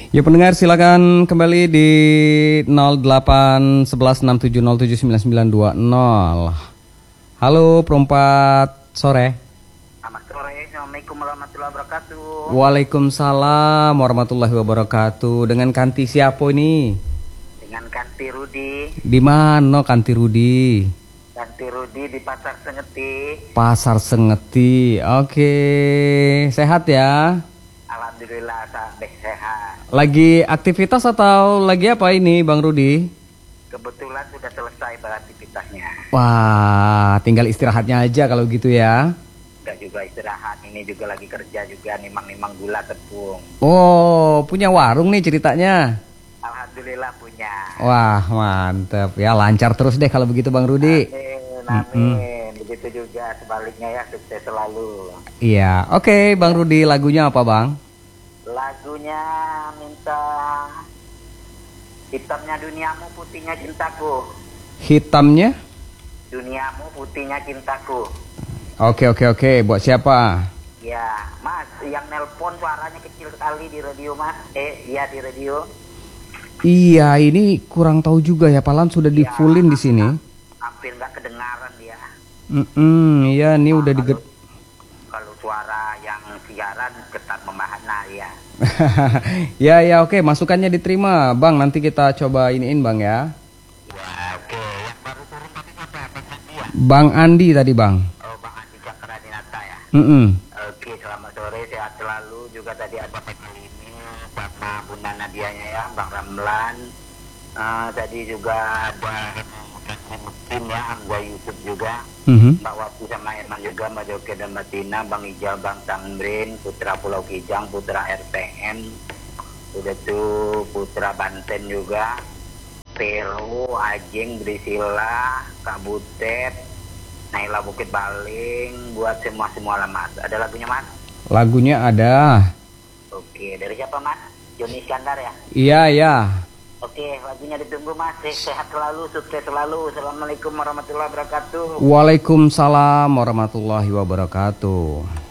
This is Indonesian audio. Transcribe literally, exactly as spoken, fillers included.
Ya pendengar silakan kembali di nol delapan satu satu enam tujuh nol tujuh sembilan sembilan dua nol. Halo perempat sore. Selamat sore, Assalamualaikum warahmatullahi wabarakatuh. Waalaikumsalam warahmatullahi wabarakatuh. Dengan Kanti siapa ini? Dengan Kanti Rudi. Di mana Kanti Rudi? Kanti Rudi di Pasar Sengeti. Pasar Sengeti. Oke, sehat ya? Alhamdulillah sampai sehat. Lagi aktivitas atau lagi apa ini Bang Rudi? Kebetulan sudah selesai beraktivitasnya. Wah, tinggal istirahatnya aja kalau gitu ya. Enggak juga istirahat, ini juga lagi kerja juga nimang-nimang gula tepung. Oh, punya warung nih ceritanya. Alhamdulillah punya. Wah, mantap ya, lancar terus deh kalau begitu Bang Rudi. Amin, amin. Begitu juga sebaliknya ya, sukses selalu. Iya, oke Bang Rudi, lagunya apa Bang? Lagunya minta hitamnya duniamu, putihnya cintaku. Hitamnya? Duniamu, putihnya cintaku. Oke, oke, oke. Buat siapa? Ya, Mas, yang nelpon suaranya kecil sekali di radio, Mas. Eh, iya di radio. Iya, ini kurang tahu juga ya. Palan sudah di Ya, fullin di sini. hampir nggak kedengaran dia. Hmm, iya, ini Nah, udah kalau, diget. kalau suara yang siaran ketat memahana ya. Ya, ya, oke. Masukannya diterima, Bang. Nanti kita coba iniin, Bang ya. Ya, oke. Yang baru turun tadi siapa? Pesan dia. Bang Andi tadi, Bang. Oh, Bang Andi Cakra Dinata ya. Mm-mm. Oke, selamat sore, sehat selalu. Juga tadi ada Pak Kalimi sama Bunda Nadianya ya, Bang Ramlan. Eh, tadi juga ada Muslim ya, Angga Yusuf juga. Mhm. Mbak Wati sama Irman juga, Mbak Joke dan Mbak Tina, Bang Ijal, Bang Tamrin, Putra Pulau Kijang, Putra R T N, udah tuh Putra Banten juga, Peru, Ajeng, Brisila, Kak Butet, Naila Bukit Baling, buat semua-semua lah Mas. Ada lagunya Mas? Lagunya ada. Oke, dari siapa Mas? Joni Iskandar ya? Iya, iya. Oke, lagunya ditunggu Mas. Sehat selalu, sukses selalu. Assalamualaikum warahmatullahi wabarakatuh. Waalaikumsalam warahmatullahi wabarakatuh.